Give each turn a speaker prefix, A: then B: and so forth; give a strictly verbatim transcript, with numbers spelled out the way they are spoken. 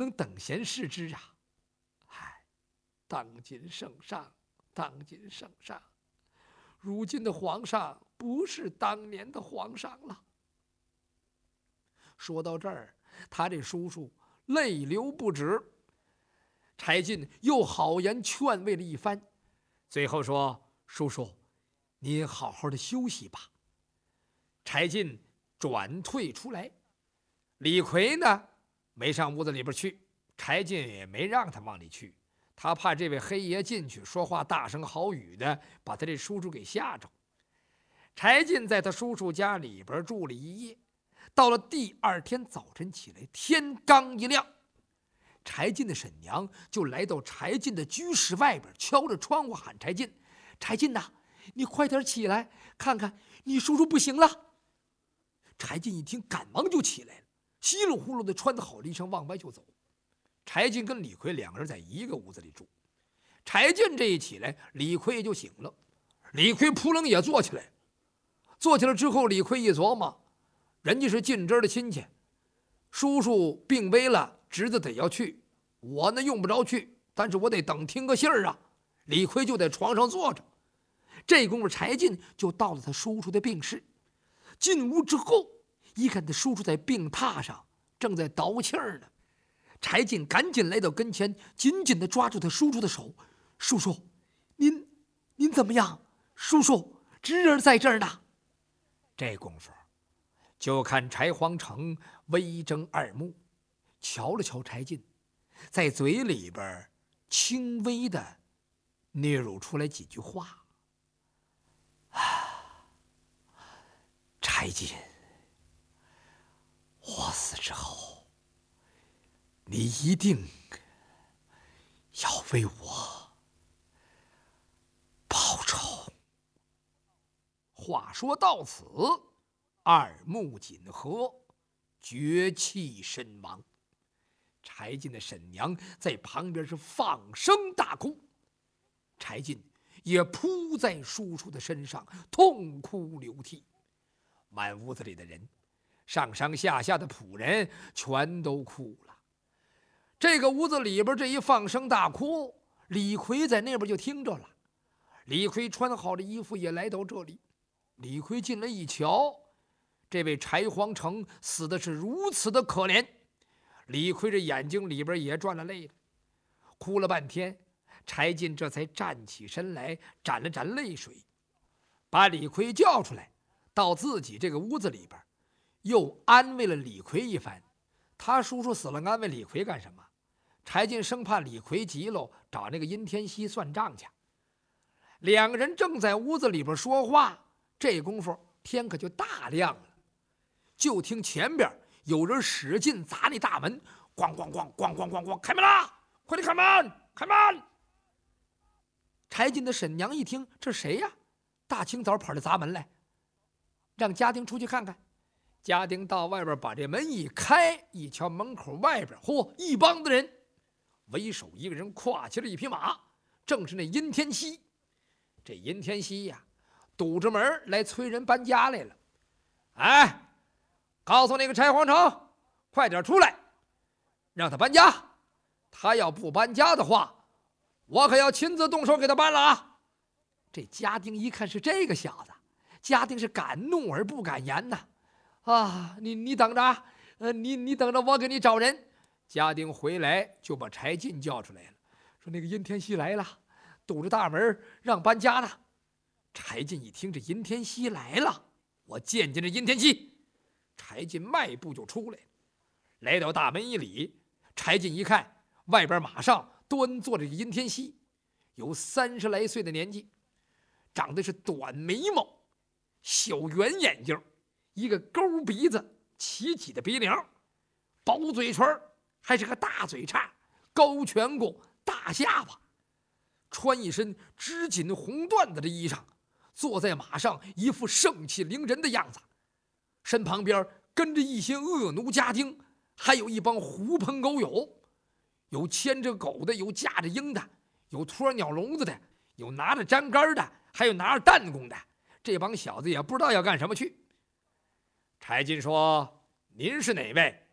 A: 能等闲视之啊！唉，当今圣上，当今圣上，如今的皇上不是当年的皇上了。说到这儿，他这叔叔泪流不止。柴进又好言劝慰了一番，最后说：“叔叔，您好好的休息吧。”柴进转退出来，李逵呢没上屋子里边去，柴进也没让他往里去，他怕这位黑爷进去说话大声好语的，把他这叔叔给吓着。柴进在他叔叔家里边住了一夜，到了第二天早晨起来，天刚一亮，柴进的婶娘就来到柴进的居室外边，敲着窗户喊柴进：“柴进呐，你快点起来，看看你叔叔不行了。”柴进一听，赶忙就起来了，稀里呼噜的穿的好了一身往外就走。柴进跟李逵两个人在一个屋子里住。柴进这一起来，李逵也就醒了。李逵扑棱也坐起来，坐起来之后，李逵一琢磨，人家是近支的亲戚，叔叔病危了，侄子得要去，我呢用不着去，但是我得等听个信儿啊。李逵就在床上坐着，这功夫柴进就到了他叔叔的病室。进屋之后，一看他叔叔在病榻上正在倒气儿呢，柴进赶紧来到跟前，紧紧地抓住他叔叔的手：“叔叔，您您怎么样？叔叔，侄儿在这儿呢。”这功夫，就看柴皇城微睁二目，瞧了瞧柴进，在嘴里边轻微的嗫嚅出来几句话：“柴进，我死之后，你一定要为我报仇。”话说到此，二目紧合，绝气身亡。柴进的婶娘在旁边是放声大哭，柴进也扑在叔叔的身上痛哭流涕。满屋子里的人，上上下下的仆人全都哭了。这个屋子里边这一放声大哭，李逵在那边就听着了。李逵穿好了衣服也来到这里。李逵进来一瞧，这位柴皇城死的是如此的可怜，李逵这眼睛里边也转了泪了，哭了半天。柴进这才站起身来，沾了沾泪水，把李逵叫出来，到自己这个屋子里边，又安慰了李逵一番。他叔叔死了，安慰李逵干什么？柴进生怕李逵急了，找那个殷天锡算账去。两个人正在屋子里边说话，这功夫天可就大亮了。就听前边有人使劲砸那大门，咣咣咣咣咣咣咣，开门啦！快点开门，开门！柴进的婶娘一听，这谁呀？大清早跑来砸门来，让家丁出去看看。家丁到外边把这门一开，一瞧门口外边，嚯，一帮子人，为首一个人挎起了一匹马，正是那殷天锡。这殷天锡呀，堵着门来催人搬家来了。哎，告诉那个柴皇城，快点出来，让他搬家。他要不搬家的话，我可要亲自动手给他搬了啊！这家丁一看是这个小子，家丁是敢怒而不敢言呐。啊，你你等着，呃，你你等着，我给你找人。家丁回来就把柴进叫出来了，说那个殷天锡来了，堵着大门让搬家呢。柴进一听这殷天锡来了，我见见这殷天锡。柴进迈步就出来，来到大门一里，柴进一看，外边马上端坐着殷天锡，有三十来岁的年纪，长得是短眉毛，小圆眼睛，一个勾鼻子，齐起的鼻梁，薄嘴唇，还是个大嘴叉，高颧骨，大下巴，穿一身织锦红缎子的衣裳，坐在马上一副盛气凌人的样子，身旁边跟着一些恶奴家丁，还有一帮狐朋狗友，有牵着狗的，有架着鹰的，有拖鸟笼子的，有拿着粘杆的，还有拿着弹弓的。这帮小子也不知道要干什么去。柴进说：“您是哪位？”